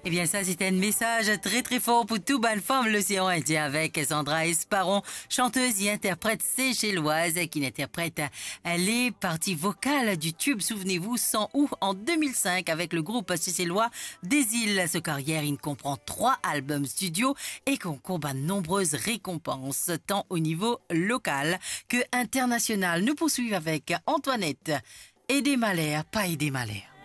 Eh bien, ça, c'était un message très très fort pour toute bonne femme l'océan Indien avec Sandra Esparon, chanteuse et interprète séchelloise qui interprète les parties vocales du tube, souvenez-vous, 100 août en 2005 avec le groupe séchellois des îles. Ce carrière, il comprend 3 albums studio et concourt à de nombreuses récompenses, tant au niveau local que international. Nous poursuivons avec Antoinette. Aider Malheur, pas aider Malheur.